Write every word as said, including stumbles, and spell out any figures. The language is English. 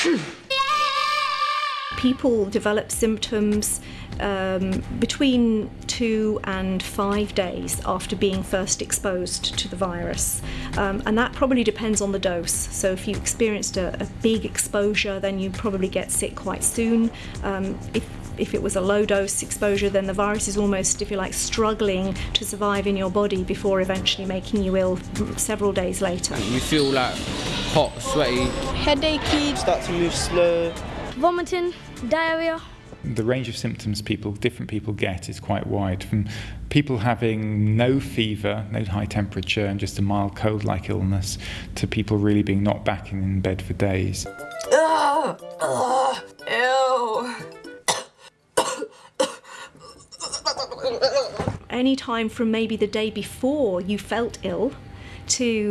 People develop symptoms um, between two and five days after being first exposed to the virus. Um, and that probably depends on the dose. So if you experienced a, a big exposure, then you probably get sick quite soon. Um, if If it was a low dose exposure, then the virus is almost, if you like, struggling to survive in your body before eventually making you ill several days later. You feel like hot, sweaty, headachy, start to move slow, vomiting, diarrhea. The range of symptoms people, different people get is quite wide, from people having no fever, no high temperature and just a mild cold-like illness, to people really being knocked back and in bed for days. Ugh, ugh, ew. Any time from maybe the day before you felt ill to